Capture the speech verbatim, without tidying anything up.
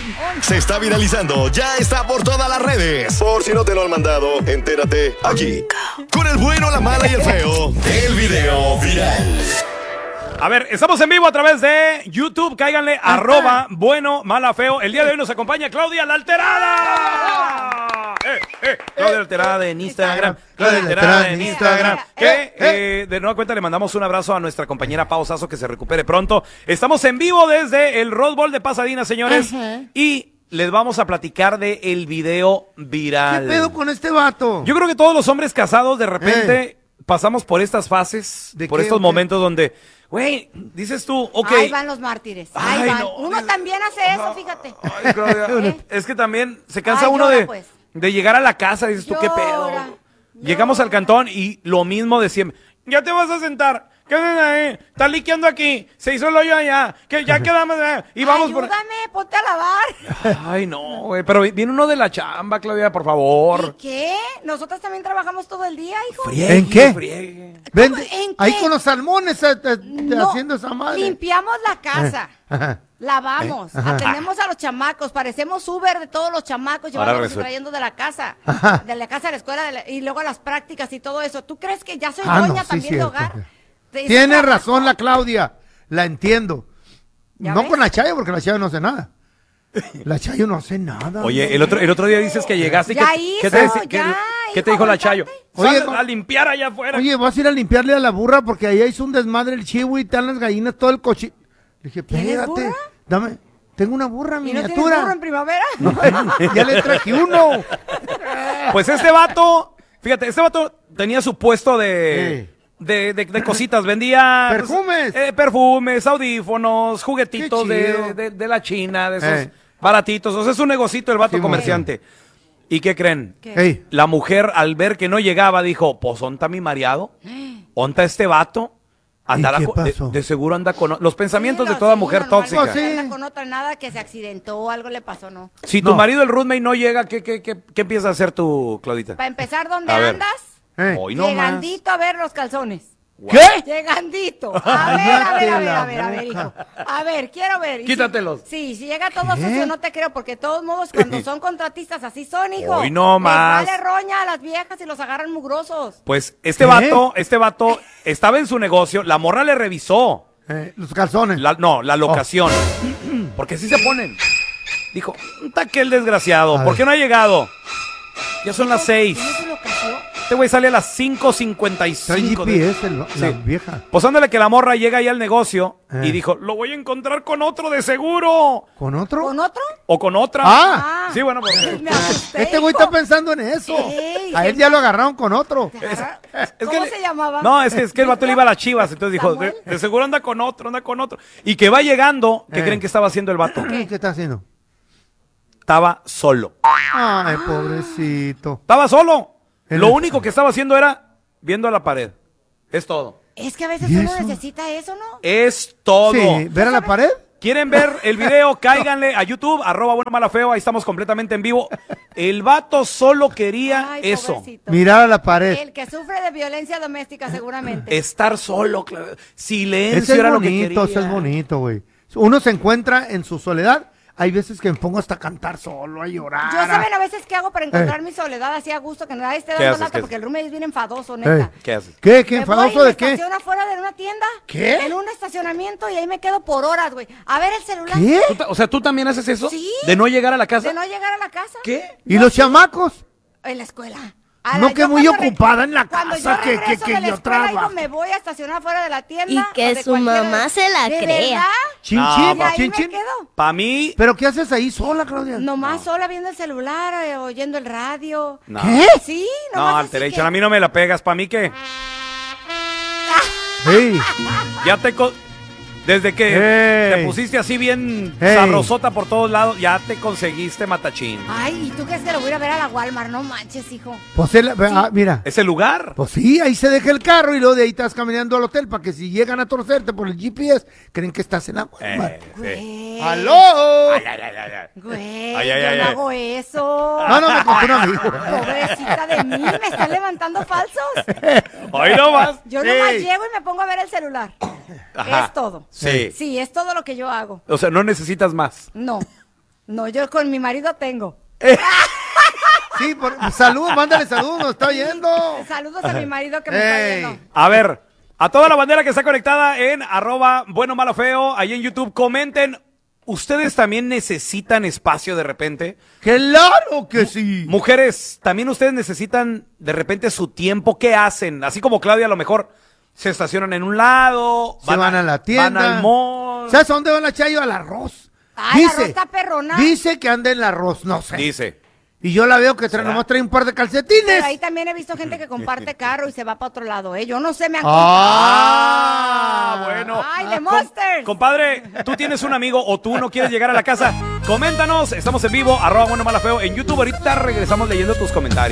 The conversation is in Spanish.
Se está viralizando, ya está por todas las redes. Por si no te lo han mandado, entérate aquí. Con el bueno, la mala y el feo, el video viral. A ver, estamos en vivo a través de YouTube. Cáiganle, Ajá. arroba bueno, mala, feo. El día de hoy nos acompaña Claudia la Alterada. Eh, eh, Claudia la Alterada en Instagram. Claudia la Alterada en Instagram. Que eh, de nueva cuenta le mandamos un abrazo a nuestra compañera Pau Sasso, que se recupere pronto. Estamos en vivo desde el Rose Bowl de Pasadena, señores. Ajá. Y les vamos a platicar de el video viral. ¿Qué pedo con este vato? Yo creo que todos los hombres casados de repente eh. pasamos por estas fases, por qué, estos momentos donde... Güey, dices tú, ok. Ahí van los mártires. Ahí Ay, van. no, uno dice, también hace eso, fíjate. Ay, Claudia, ¿Eh? Es que también se cansa Ay, uno llora, de, pues. de llegar a la casa y dices Llora, tú, ¿qué pedo? llora. Llegamos al cantón y lo mismo de siempre. Ya te vas a sentar. ¿Qué haces ahí? Estás liqueando aquí. Se hizo el hoyo allá. Que ya quedamos. Y vamos Ayúdame, por... ponte a lavar. Ay, no, güey. Pero viene uno de la chamba, Claudia, por favor. ¿Y qué? Nosotros también trabajamos todo el día, hijo. Friegue, ¿En qué? Friegue. Ven, ¿En ahí qué? con los salmones eh, eh, No, haciendo esa madre. Limpiamos la casa. Eh, ajá. Lavamos, Ajá. atendemos a los chamacos, parecemos Uber de todos los chamacos, Ahora llevándolos y resulta. trayendo de la casa, Ajá. de la casa a la escuela de la- y luego a las prácticas y todo eso. ¿Tú crees que ya soy Ah, no, doña sí, también de cierto. hogar? Te- Tiene trabajo. razón la Claudia, la entiendo. ¿Ya No ves? con la Chayo, porque la Chayo no hace nada. La Chayo no hace nada. Oye, el otro, el otro día dices que llegaste y Ya que, hizo, ¿qué te, dice- ya, qué- qué hijo, te dijo la aguantate. Chayo? Oye, Sal a limpiar allá afuera. Oye, vas a ir a limpiarle a la burra porque allá hizo un desmadre el chivo y están las gallinas, todo el coche. Le dije, ¿Tienes espérate, burra? dame, tengo una burra ¿Y no tienes miniatura. burro en primavera? Ya le traje uno. Pues este vato, fíjate, este vato tenía su puesto de, Eh. de, de, de cositas, vendía... pues, Perfumes. eh, perfumes, audífonos, juguetitos Qué chido. de, de, de la China, de esos Eh. baratitos. O sea, es un negocito el vato Sí, comerciante. ¿Y qué creen? ¿Qué? Ey, La mujer, al ver que no llegaba, dijo, pues, ¿onta mi mareado? ¿Onta este vato? Andará qué con- de, pasó? de seguro anda con... Los pensamientos Sí, de toda sí, mujer normal, tóxica. Pues sí. anda con otra, nada que se accidentó o algo le pasó, ¿no? Si tu No. marido, el roommate, no llega, ¿qué, qué, qué, qué empiezas a hacer tú, Claudita? Para empezar, ¿dónde A ver. andas? eh. Hoy no más. Llegandito a ver los calzones. ¿Qué? Llegandito. A ver, a ver, a ver, a ver, a ver, hijo. A ver, quiero ver. Y si- Quítatelos. Sí, si llega todo sucio, no te creo, porque de todos modos, cuando son contratistas, así son, hijo. Hoy no Les más. vale roña a las viejas y los agarran mugrosos. Pues este ¿Qué? vato, este vato estaba en su negocio, la morra le revisó, Eh, los calzones. la- no, la locación, porque así se ponen. Dijo, está aquel desgraciado, A ¿por ver. qué no ha llegado? Ya son las seis. ¿Tiene su locación? Este güey sale a las cinco cincuenta y Trae cinco. G P S, el- la Sí. vieja. Pues ándale que la morra llega ahí al negocio Eh. y dijo, lo voy a encontrar con otro de seguro. ¿Con otro? ¿Con otro? O con otra. Ah. Sí, bueno, porque... Me asusté, Este güey hijo. está pensando en eso. Ey, A él ¿qué ya lo agarraron con otro. ¿Te agarra- Es ¿Cómo que se le- llamaba? No, es que, es que el vato le iba a las Chivas, entonces dijo, de, ¿Samuel? de seguro anda con otro, anda con otro. Y que va llegando, ¿qué Eh. creen que estaba haciendo el vato? ¿Qué, ¿Qué está haciendo? Estaba solo. Ay, pobrecito. Estaba solo. En Lo el- único que estaba haciendo era viendo a la pared. Es todo. Es que a veces ¿Y uno eso? necesita eso, ¿no? Es todo. Sí, ¿ver a la pared? ¿Quieren ver el video? Cáiganle a YouTube, arroba bueno mala feo, ahí estamos completamente en vivo. El vato solo quería Ay, eso. pobrecito. Mirar a la pared. El que sufre de violencia doméstica, seguramente. Estar solo, claro. Silencio Ese es era lo que bonito, quería. eso es bonito, güey. Uno se encuentra en su soledad. Hay veces que me pongo hasta a cantar solo, a llorar. Yo saben a veces qué hago para encontrar Eh. mi soledad así a gusto, que nadie esté ¿Qué dando haces? lata, ¿Qué porque haces? el roommate es bien enfadoso, Eh. neta. ¿Qué haces? ¿Qué? ¿Qué? Me voy ¿Enfadoso y de me qué? estaciono afuera de una tienda. ¿Qué? En un estacionamiento y ahí me quedo por horas, güey. A ver el celular. ¿Qué? ¿Tú ta- O sea, ¿tú también haces eso? Sí. ¿De no llegar a la casa? De no llegar a la casa. ¿Qué? ¿Y los chamacos? En la escuela. A No, la- que yo muy cuando re- ocupada en la cuando casa, yo que- que- regreso que de la yo escuela, hijo, trabajo. me voy a estacionar fuera de la tienda. Y que o de su cualquiera- mamá se la ¿De crea. verdad? Chin, No, chin, Y ahí chin, me chin. quedo. Para mí... ¿Pero qué haces ahí sola, Claudia? Nomás sola viendo el celular, eh, oyendo el radio. No. ¿Qué? Sí, No, nomás así Alteration, que- a mí no me la pegas. ¿Para mí qué? Ey, Ya te... co- Desde que Ey. te pusiste así bien Ey. sabrosota por todos lados, ya te conseguiste matachín. Ay, ¿y tú crees que lo voy a ir a ver a la Walmart? No manches, hijo. pues él, ah, mira. ¿Ese lugar? Pues sí, ahí se deja el carro y luego de ahí estás caminando al hotel para que si llegan a torcerte por el G P S, creen que estás en la Walmart. Eh, sí. Güey. ¡Aló! Ay, ay, ay, ay, ay. Güey, Ay, ay, yo ay, no ay. hago eso. No, no, me contó un amigo. Pobrecita de mí, me están levantando falsos. Hoy no más. Yo nomás Ey. llego y me pongo a ver el celular. Ajá. Es todo. Sí. Sí, es todo lo que yo hago. O sea, no necesitas más. No. No, yo con mi marido tengo. Sí, por, saludos, mándale saludos, nos está oyendo. Saludos a mi marido que me está Ey. viendo. A ver, a toda la bandera que está conectada en arroba bueno, malo, feo, ahí en YouTube, comenten. ¿Ustedes también necesitan espacio de repente? ¡Claro que sí! Mujeres, ¿también ustedes necesitan de repente su tiempo? ¿Qué hacen? Así como Claudia, a lo mejor se estacionan en un lado, Se van a la tienda. van al mall. ¿Sabes a dónde van a Chayo? Al arroz. Ay, la arroz está perrona. Dice que anda en el arroz, no sé. Dice. Y yo la veo que trae, nomás trae un par de calcetines. Pero ahí también he visto gente que comparte carro y se va para otro lado, ¿eh? Yo no sé, me han Ah, bueno. Ay, de Com- Monsters. compadre, tú tienes un amigo o tú no quieres llegar a la casa, coméntanos, estamos en vivo, arroba bueno, mala, feo en YouTube. Ahorita regresamos leyendo tus comentarios.